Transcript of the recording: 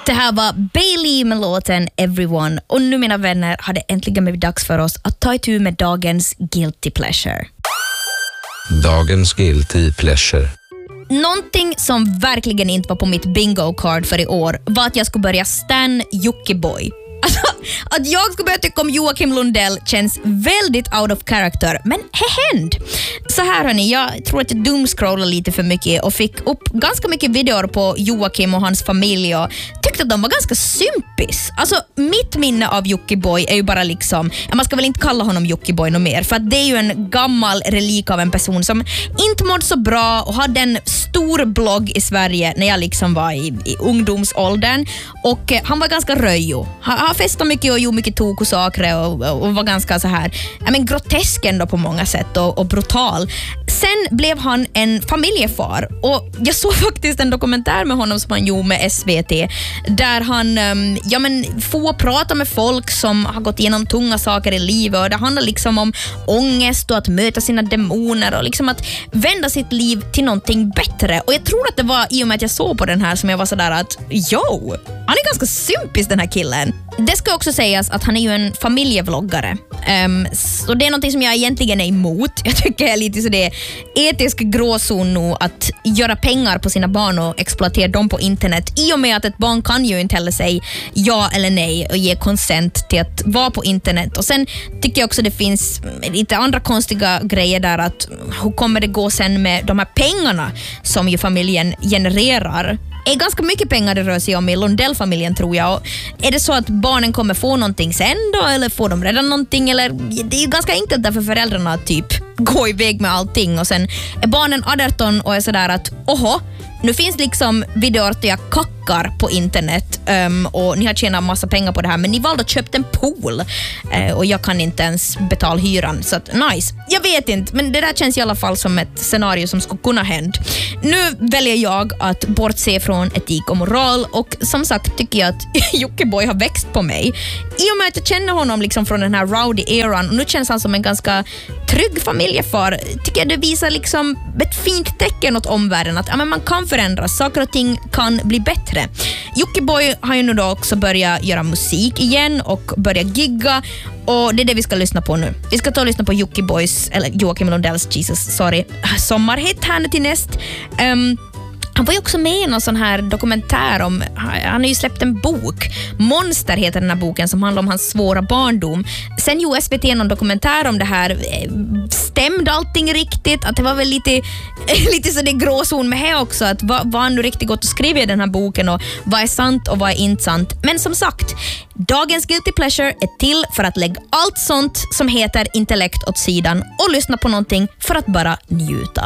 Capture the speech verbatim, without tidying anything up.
Det här var Bailey med låten Everyone. Och nu, mina vänner, har det äntligen blivit dags för oss att ta itu med dagens Guilty Pleasure. Dagens Guilty Pleasure. Någonting som verkligen inte var på mitt bingo-card för i år var att jag skulle börja stan Jockiboi. Alltså, att jag skulle börja tycka om Joakim Lundell känns väldigt out of character, men det hände. Så här hörni, jag tror att jag doomscrollade lite för mycket och fick upp ganska mycket videor på Joakim och hans familj och tyckte att de var ganska sympis. Alltså, mitt minne av Jockiboi är ju bara liksom, man ska väl inte kalla honom Jockiboi något mer, för att det är ju en gammal relik av en person som inte mådde så bra och hade en stor blogg i Sverige när jag liksom var i, i ungdomsåldern, och eh, han var ganska röjo. Han, han festade mycket och gjorde mycket tok och saker och, och, och var ganska så här, ja, men grotesk ändå på många sätt och, och brutal. Sen blev han en familjefar och jag såg faktiskt en dokumentär med honom som han gjorde med S V T där han um, ja, men, får prata med folk som har gått igenom tunga saker i livet, och det handlar liksom om ångest och att möta sina demoner och liksom att vända sitt liv till någonting bättre. Och jag tror att det var i och med att jag såg på den här som jag var sådär att jo, han är ganska sympis den här killen. Det ska också sägas att han är ju en familjevloggare. Um, så det är någonting som jag egentligen är emot. Jag tycker är lite så det är etisk gråzon nu att göra pengar på sina barn och exploatera dem på internet, i och med att ett barn kan ju inte heller säga ja eller nej och ge konsent till att vara på internet. Och sen tycker jag också det finns lite andra konstiga grejer där, att hur kommer det gå sen med de här pengarna som ju familjen genererar. Är ganska mycket pengar det rör sig om i Lundell-familjen, tror jag. Och är det så att barnen kommer få någonting sen då, eller får de redan någonting, eller det är ju ganska enkelt där för föräldrarna att typ gå iväg med allting, och sen är barnen arton och är sådär att oho, nu finns liksom videor där jag kackar på internet um, och ni har tjänat massa pengar på det här, men ni valde att köpa en pool uh, och jag kan inte ens betala hyran, så att nice. Jag vet inte, men det där känns i alla fall som ett scenario som skulle kunna hända. Nu väljer jag att bortse från etik och moral, och som sagt tycker jag att Jockiboi har växt på mig. I och med att jag känner honom liksom från den här rowdy-eran, och nu känns han som en ganska trygg familjefar, tycker jag det visar liksom ett fint tecken åt omvärlden att ja, men man kan förändras, saker och ting kan bli bättre. Jockiboi har ju nu då också börjat göra musik igen och börja gigga, och det är det vi ska lyssna på nu. Vi ska ta och lyssna på Jockibois, eller Joakim Lundells, Jesus, sorry, sommarhit här nu till näst. Um, Han var ju också med i någon sån här dokumentär om, han har ju släppt en bok, Monster heter den här boken, som handlar om hans svåra barndom. Sen gjorde S V T någon dokumentär om det här. Stämde allting riktigt? Att det var väl lite, lite så det gråzon med här också, att vad, vad han nu riktigt gått och skrivit i den här boken, och vad är sant och vad är inte sant. Men som sagt, dagens Guilty Pleasure är till för att lägga allt sånt som heter intellekt åt sidan och lyssna på någonting för att bara njuta.